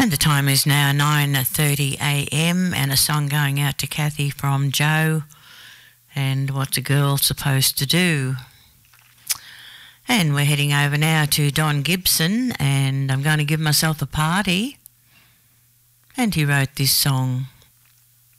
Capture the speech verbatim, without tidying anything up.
And the time is now nine thirty a m and a song going out to Kathy from Joe and What's a Girl Supposed to Do. And we're heading over now to Don Gibson, and I'm going to give myself a party. And he wrote this song.